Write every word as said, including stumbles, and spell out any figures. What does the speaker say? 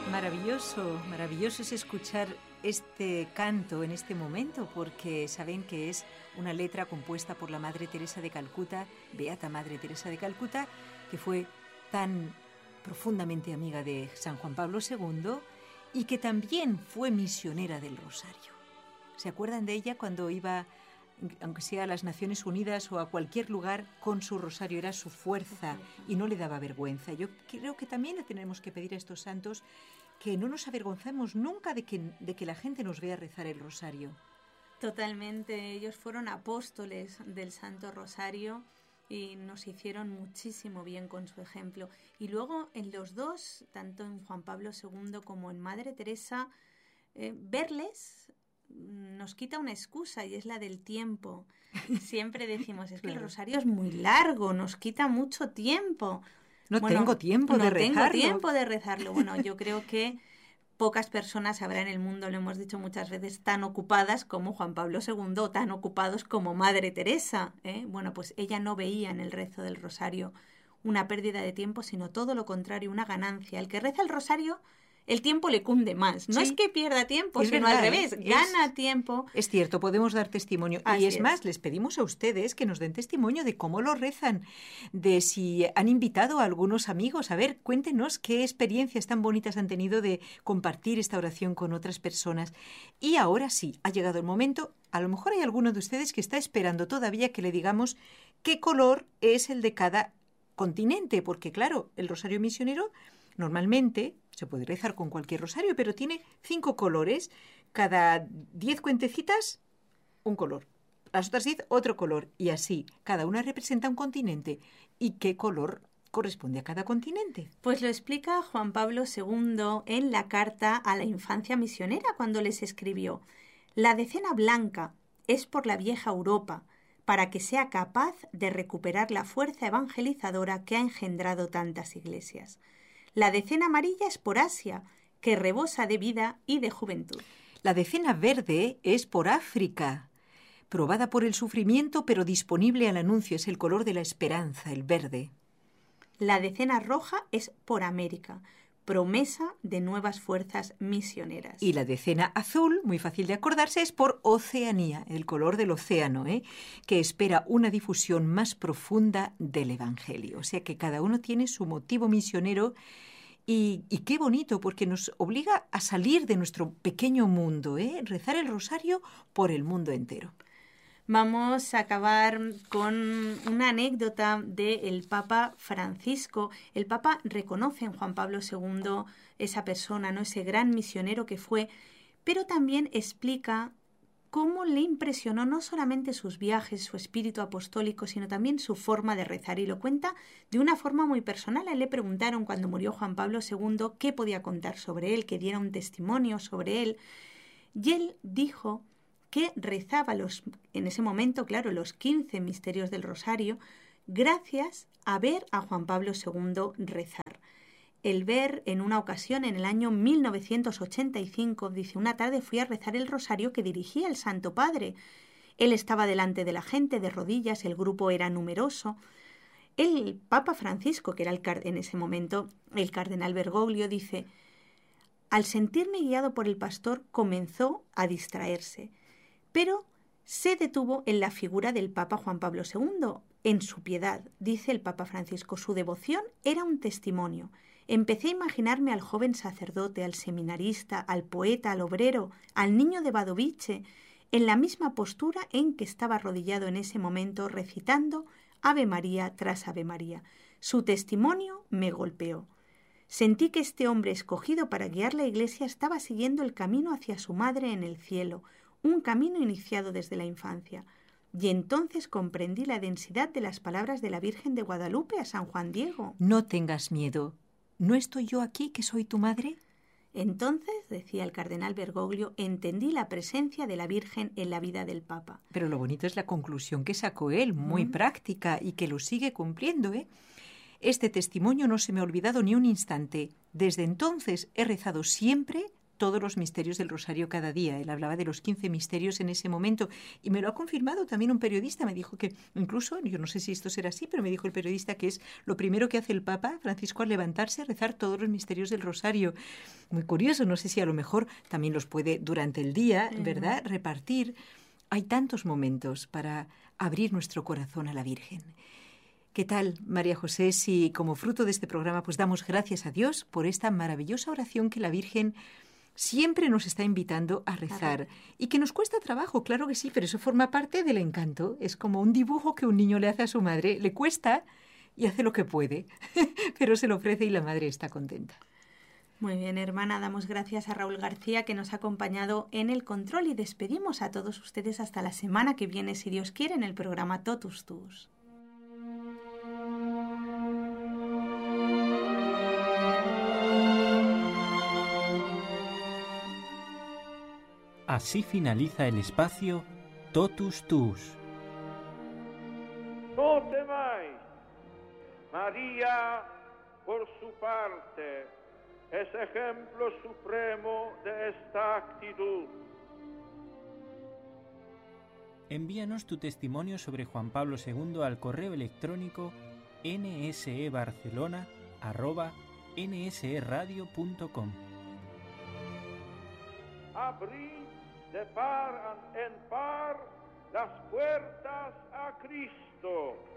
Maravilloso, maravilloso es escuchar este canto en este momento, porque saben que es una letra compuesta por la Madre Teresa de Calcuta, Beata Madre Teresa de Calcuta, que fue tan profundamente amiga de San Juan Pablo segundo y que también fue misionera del Rosario. ¿Se acuerdan de ella cuando iba, aunque sea a las Naciones Unidas o a cualquier lugar, con su rosario? Era su fuerza y no le daba vergüenza. Yo creo que también le tenemos que pedir a estos santos que no nos avergonzamos nunca de que, de que la gente nos vea rezar el rosario. Totalmente, ellos fueron apóstoles del Santo Rosario y nos hicieron muchísimo bien con su ejemplo. Y luego en los dos, tanto en Juan Pablo segundo como en Madre Teresa, eh, verles nos quita una excusa y es la del tiempo. Siempre decimos, es que claro, el rosario es muy largo, nos quita mucho tiempo. No bueno, tengo tiempo no de rezarlo. No tengo tiempo de rezarlo. Bueno, yo creo que pocas personas habrá en el mundo, lo hemos dicho muchas veces, tan ocupadas como Juan Pablo segundo o tan ocupados como Madre Teresa, ¿eh? Bueno, pues ella no veía en el rezo del rosario una pérdida de tiempo, sino todo lo contrario, una ganancia. El que reza el rosario, el tiempo le cunde más. No sí. es que pierda tiempo, es sino verdad, al revés, es, gana tiempo. Es cierto, podemos dar testimonio. Así y es, es más, les pedimos a ustedes que nos den testimonio de cómo lo rezan, de si han invitado a algunos amigos. A ver, cuéntenos qué experiencias tan bonitas han tenido de compartir esta oración con otras personas. Y ahora sí, ha llegado el momento. A lo mejor hay alguno de ustedes que está esperando todavía que le digamos qué color es el de cada continente, porque claro, el rosario misionero normalmente se puede rezar con cualquier rosario, pero tiene cinco colores. Cada diez cuentecitas, un color. Las otras diez, otro color. Y así, cada una representa un continente. ¿Y qué color corresponde a cada continente? Pues lo explica Juan Pablo segundo en la carta a la infancia misionera cuando les escribió: la decena blanca es por la vieja Europa, para que sea capaz de recuperar la fuerza evangelizadora que ha engendrado tantas iglesias. La decena amarilla es por Asia, que rebosa de vida y de juventud. La decena verde es por África, probada por el sufrimiento, pero disponible al anuncio. Es el color de la esperanza, el verde. La decena roja es por América, promesa de nuevas fuerzas misioneras. Y la decena azul, muy fácil de acordarse, es por Oceanía, el color del océano, ¿eh? que espera una difusión más profunda del Evangelio. O sea que cada uno tiene su motivo misionero y, y qué bonito, porque nos obliga a salir de nuestro pequeño mundo, ¿eh? rezar el rosario por el mundo entero. Vamos a acabar con una anécdota del Papa Francisco. El Papa reconoce en Juan Pablo segundo esa persona, ¿no? Ese gran misionero que fue, pero también explica cómo le impresionó no solamente sus viajes, su espíritu apostólico, sino también su forma de rezar. Y lo cuenta de una forma muy personal. A él le preguntaron cuando murió Juan Pablo segundo qué podía contar sobre él, que diera un testimonio sobre él. Y él dijo que rezaba los, en ese momento, claro, los quince misterios del Rosario, gracias a ver a Juan Pablo segundo rezar. El ver en una ocasión, en el año mil novecientos ochenta y cinco, dice, una tarde fui a rezar el Rosario que dirigía el Santo Padre. Él estaba delante de la gente, de rodillas, el grupo era numeroso. El Papa Francisco, que era el, en ese momento el cardenal Bergoglio, dice, al sentirme guiado por el pastor, comenzó a distraerse. Pero se detuvo en la figura del Papa Juan Pablo segundo, en su piedad. Dice el Papa Francisco, su devoción era un testimonio. Empecé a imaginarme al joven sacerdote, al seminarista, al poeta, al obrero, al niño de Wadowice, en la misma postura en que estaba arrodillado en ese momento recitando Ave María tras Ave María. Su testimonio me golpeó. Sentí que este hombre escogido para guiar la Iglesia estaba siguiendo el camino hacia su madre en el cielo, un camino iniciado desde la infancia. Y entonces comprendí la densidad de las palabras de la Virgen de Guadalupe a San Juan Diego. No tengas miedo. ¿No estoy yo aquí, que soy tu madre? Entonces, decía el cardenal Bergoglio, entendí la presencia de la Virgen en la vida del Papa. Pero lo bonito es la conclusión que sacó él, muy mm. práctica, y que lo sigue cumpliendo, ¿eh? Este testimonio no se me ha olvidado ni un instante. Desde entonces he rezado siempre todos los misterios del rosario cada día. Él hablaba de los quince misterios en ese momento y me lo ha confirmado también un periodista. Me dijo que incluso, yo no sé si esto será así, pero me dijo el periodista que es lo primero que hace el Papa Francisco al levantarse a rezar todos los misterios del rosario. Muy curioso, no sé si a lo mejor también los puede durante el día, ¿verdad?, uh-huh. repartir. Hay tantos momentos para abrir nuestro corazón a la Virgen. ¿Qué tal, María José, si como fruto de este programa pues damos gracias a Dios por esta maravillosa oración que la Virgen siempre nos está invitando a rezar y que nos cuesta trabajo, claro que sí, pero eso forma parte del encanto. Es como un dibujo que un niño le hace a su madre, le cuesta y hace lo que puede, pero se lo ofrece y la madre está contenta. Muy bien, hermana, damos gracias a Raúl García que nos ha acompañado en el control y despedimos a todos ustedes hasta la semana que viene, si Dios quiere, en el programa Totus Tus. Así finaliza el espacio Totus Tus. No temáis. María, por su parte, es ejemplo supremo de esta actitud. Envíanos tu testimonio sobre Juan Pablo segundo al correo electrónico nsebarcelona arroba nsradio punto com. Abrid de par en par las puertas a Cristo.